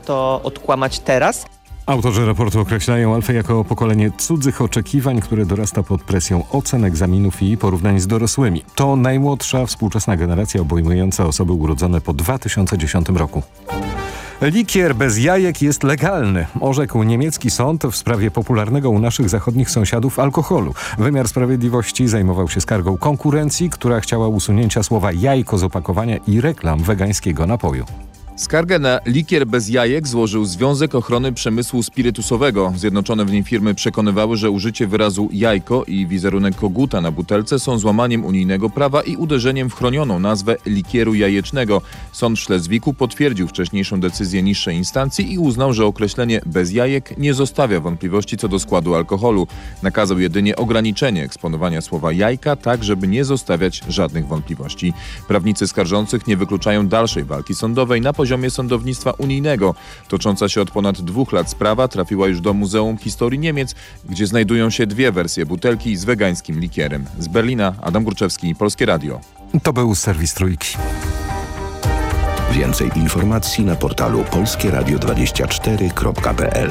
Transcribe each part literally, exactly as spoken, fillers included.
to odkłamać teraz. Autorzy raportu określają Alfę jako pokolenie cudzych oczekiwań, które dorasta pod presją ocen, egzaminów i porównań z dorosłymi. To najmłodsza współczesna generacja obejmująca osoby urodzone po dwa tysiące dziesiątym roku. Likier bez jajek jest legalny, orzekł niemiecki sąd w sprawie popularnego u naszych zachodnich sąsiadów alkoholu. Wymiar sprawiedliwości zajmował się skargą konkurencji, która chciała usunięcia słowa jajko z opakowania i reklam wegańskiego napoju. Skargę na likier bez jajek złożył Związek Ochrony Przemysłu Spirytusowego. Zjednoczone w nim firmy przekonywały, że użycie wyrazu jajko i wizerunek koguta na butelce są złamaniem unijnego prawa i uderzeniem w chronioną nazwę likieru jajecznego. Sąd w Szlezwiku potwierdził wcześniejszą decyzję niższej instancji i uznał, że określenie bez jajek nie zostawia wątpliwości co do składu alkoholu. Nakazał jedynie ograniczenie eksponowania słowa jajka, tak żeby nie zostawiać żadnych wątpliwości. Prawnicy skarżących nie wykluczają dalszej walki sądowej na poziomie poziomie sądownictwa unijnego. Tocząca się od ponad dwóch lat sprawa trafiła już do Muzeum Historii Niemiec, gdzie znajdują się dwie wersje butelki z wegańskim likierem. Z Berlina Adam Górczewski, Polskie Radio. To był serwis Trójki. Więcej informacji na portalu polskie radio dwadzieścia cztery kropka p l.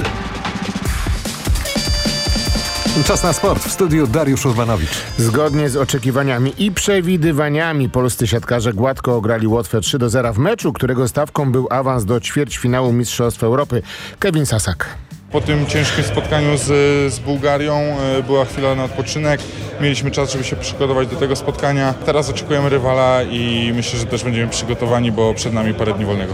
Czas na sport. W studiu Dariusz Urbanowicz. Zgodnie z oczekiwaniami i przewidywaniami polscy siatkarze gładko ograli Łotwę trzy do zera w meczu, którego stawką był awans do ćwierćfinału Mistrzostw Europy. Kevin Sasak. Po tym ciężkim spotkaniu z, z Bułgarią była chwila na odpoczynek. Mieliśmy czas, żeby się przygotować do tego spotkania. Teraz oczekujemy rywala i myślę, że też będziemy przygotowani, bo przed nami parę dni wolnego.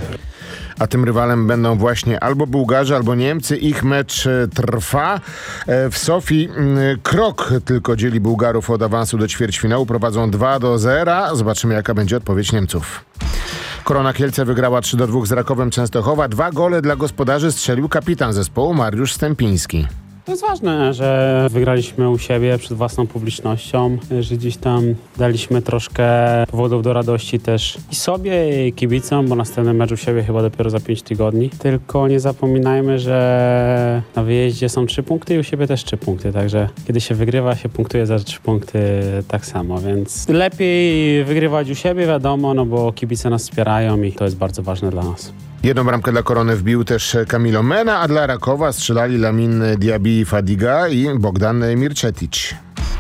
A tym rywalem będą właśnie albo Bułgarzy, albo Niemcy. Ich mecz trwa. W Sofii krok tylko dzieli Bułgarów od awansu do ćwierćfinału. Prowadzą dwa do zera. Zobaczymy, jaka będzie odpowiedź Niemców. Korona Kielce wygrała trzy do dwóch z Rakowem Częstochowa. Dwa gole dla gospodarzy strzelił kapitan zespołu Mariusz Stępiński. To jest ważne, że wygraliśmy u siebie przed własną publicznością, że gdzieś tam daliśmy troszkę powodów do radości też i sobie, i kibicom, bo następny mecz u siebie chyba dopiero za pięć tygodni. Tylko nie zapominajmy, że na wyjeździe są trzy punkty i u siebie też trzy punkty, także kiedy się wygrywa, się punktuje za trzy punkty tak samo, więc lepiej wygrywać u siebie, wiadomo, no bo kibice nas wspierają i to jest bardzo ważne dla nas. Jedną bramkę dla Korony wbił też Camilo Mena, a dla Rakowa strzelali Lamin Diaby Fadiga i Bogdan Mircetic.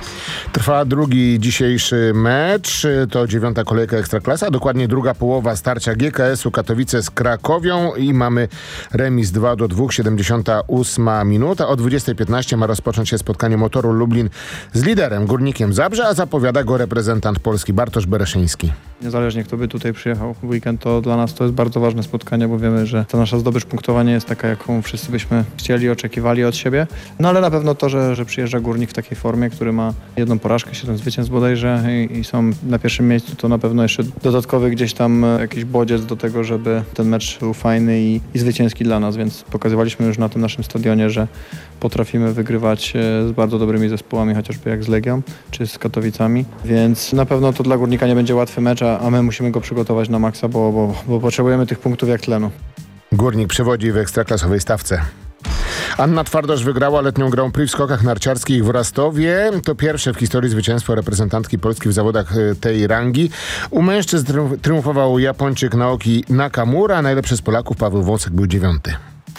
Trwa drugi dzisiejszy mecz, to dziewiąta kolejka Ekstraklasa, dokładnie druga połowa starcia G K S-u Katowice z Krakowią i mamy remis dwa do dwóch, siedemdziesiąta ósma minuta. O dwudziestej piętnaście ma rozpocząć się spotkanie Motoru Lublin z liderem Górnikiem Zabrze, a zapowiada go reprezentant Polski Bartosz Bereszyński. Niezależnie kto by tutaj przyjechał w weekend, to dla nas to jest bardzo ważne spotkanie, bo wiemy, że ta nasza zdobycz punktowa nie jest taka, jaką wszyscy byśmy chcieli, oczekiwali od siebie. No ale na pewno to, że, że przyjeżdża Górnik w takiej formie, który ma jedną porażkę, siedem zwycięstw bodajże i, i są na pierwszym miejscu, to na pewno jeszcze dodatkowy gdzieś tam jakiś bodziec do tego, żeby ten mecz był fajny i, i zwycięski dla nas, więc pokazywaliśmy już na tym naszym stadionie, że potrafimy wygrywać z bardzo dobrymi zespołami, chociażby jak z Legią czy z Katowicami, więc na pewno to dla Górnika nie będzie łatwy mecz, a my musimy go przygotować na maksa, bo, bo, bo potrzebujemy tych punktów jak tlenu. Górnik przewodzi w ekstraklasowej stawce. Anna Twardosz wygrała letnią Grand Prix w skokach narciarskich w Rastowie. To pierwsze w historii zwycięstwo reprezentantki Polski w zawodach tej rangi. U mężczyzn triumfował Japończyk Naoki Nakamura, najlepszy z Polaków Paweł Wąsek był dziewiąty.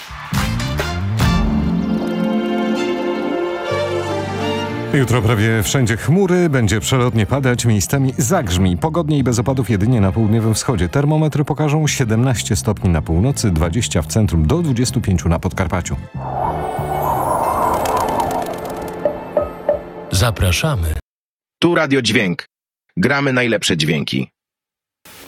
Jutro prawie wszędzie chmury, będzie przelotnie padać, miejscami zagrzmi. Pogodnie i bez opadów jedynie na południowym wschodzie. Termometry pokażą siedemnaście stopni na północy, dwadzieścia w centrum, do dwudziestu pięciu na Podkarpaciu. Zapraszamy. Tu Radio Dźwięk. Gramy najlepsze dźwięki.